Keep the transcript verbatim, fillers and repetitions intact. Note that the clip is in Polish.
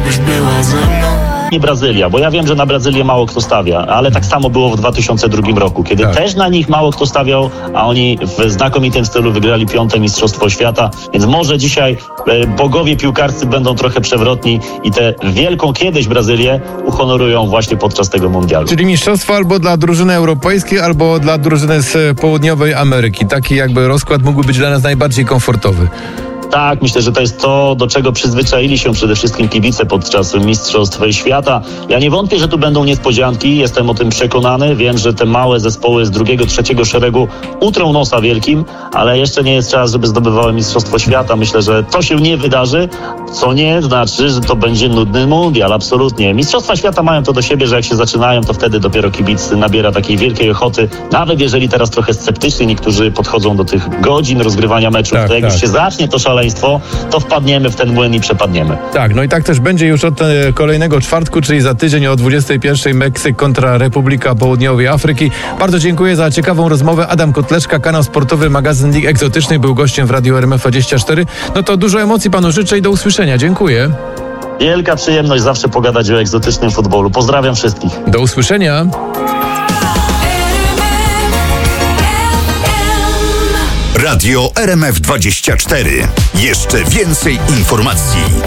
żebyś była ze mną. Nie Brazylia, bo ja wiem, że na Brazylię mało kto stawia, ale tak samo było w dwa tysiące drugim roku, kiedy tak. też na nich mało kto stawiał, a oni w znakomitym stylu wygrali piąte Mistrzostwo Świata, więc może dzisiaj e, bogowie piłkarscy będą trochę przewrotni i tę wielką kiedyś Brazylię uhonorują właśnie podczas tego mundialu. Czyli mistrzostwo albo dla drużyny europejskiej, albo dla drużyny z południowej Ameryki. Taki jakby rozkład mógłby być dla nas najbardziej komfortowy. Tak, myślę, że to jest to, do czego przyzwyczaili się przede wszystkim kibice podczas Mistrzostw Świata. Ja nie wątpię, że tu będą niespodzianki, jestem o tym przekonany. Wiem, że te małe zespoły z drugiego, trzeciego szeregu utrą nosa wielkim, ale jeszcze nie jest czas, żeby zdobywały Mistrzostwo Świata. Myślę, że to się nie wydarzy, co nie znaczy, że to będzie nudny mundial, absolutnie. Mistrzostwa Świata mają to do siebie, że jak się zaczynają, to wtedy dopiero kibic nabiera takiej wielkiej ochoty. Nawet jeżeli teraz trochę sceptycznie niektórzy podchodzą do tych godzin rozgrywania meczów, tak, to jak tak. już się zacznie to szaleństwo, to wpadniemy w ten młyn i przepadniemy. Tak, no i tak też będzie już od e, kolejnego czwartku, czyli za tydzień o dwudziestej pierwszej Meksyk kontra Republika Południowej Afryki. Bardzo dziękuję za ciekawą rozmowę. Adam Kotleczka, kanał sportowy, magazyn Lig Egzotycznych, był gościem w Radiu R M F dwadzieścia cztery. No to dużo emocji panu życzę i do usłyszenia. Dziękuję. Wielka przyjemność zawsze pogadać o egzotycznym futbolu. Pozdrawiam wszystkich. Do usłyszenia. Radio R M F dwadzieścia cztery. Jeszcze więcej informacji.